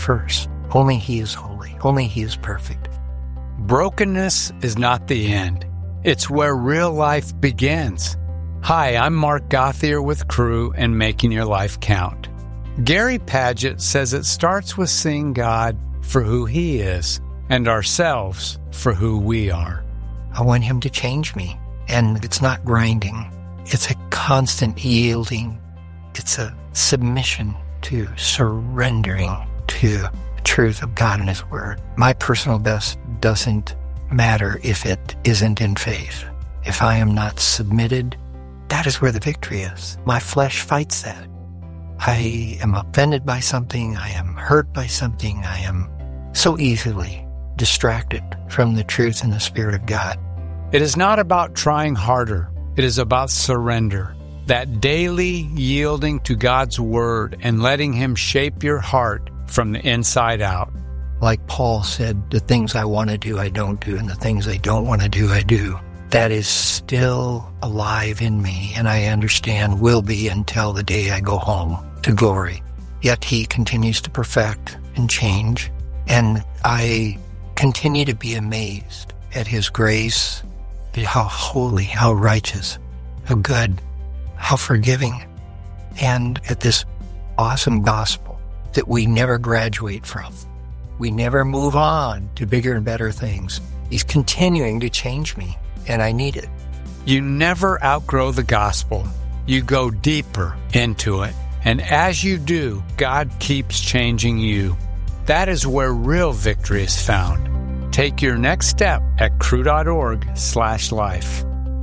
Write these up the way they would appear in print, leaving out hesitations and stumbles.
first. Only He is holy. Only He is perfect. Brokenness is not the end. It's where real life begins. Hi, I'm Mark Gauthier with Cru and Making Your Life Count. Gary Padgett says it starts with seeing God for who He is and ourselves for who we are. I want Him to change me. And it's not grinding. It's a constant yielding. It's a submission to surrendering to the truth of God and His Word. My personal best doesn't matter if it isn't in faith. If I am not submitted, that is where the victory is. My flesh fights that. I am offended by something. I am hurt by something. I am so easily distracted from the truth and the Spirit of God. It is not about trying harder. It is about surrender. That daily yielding to God's Word and letting Him shape your heart from the inside out. Like Paul said, the things I want to do, I don't do, and the things I don't want to do, I do. That is still alive in me, and I understand will be until the day I go home to glory. Yet He continues to perfect and change, and I continue to be amazed at His grace, how holy, how righteous, how good, how forgiving, and at this awesome gospel that we never graduate from. We never move on to bigger and better things. He's continuing to change me, and I need it. You never outgrow the gospel. You go deeper into it. And as you do, God keeps changing you. That is where real victory is found. Take your next step at cru.org/life.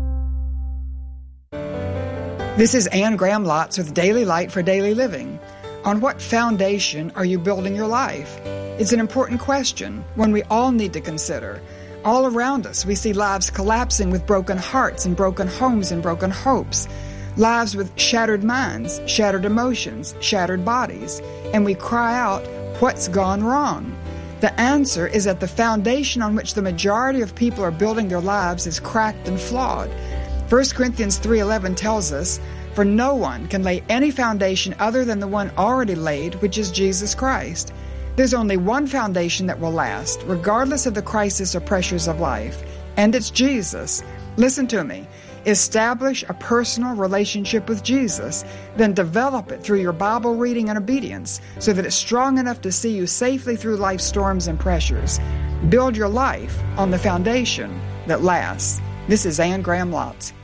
This is Anne Graham Lotz with Daily Light for Daily Living. On what foundation are you building your life? It's an important question, one we all need to consider. All around us, we see lives collapsing with broken hearts and broken homes and broken hopes. Lives with shattered minds, shattered emotions, shattered bodies. And we cry out, what's gone wrong? The answer is that the foundation on which the majority of people are building their lives is cracked and flawed. 1 Corinthians 3:11 tells us, for no one can lay any foundation other than the one already laid, which is Jesus Christ. There's only one foundation that will last, regardless of the crisis or pressures of life, and it's Jesus. Listen to me. Establish a personal relationship with Jesus, then develop it through your Bible reading and obedience so that it's strong enough to see you safely through life's storms and pressures. Build your life on the foundation that lasts. This is Anne Graham Lotz.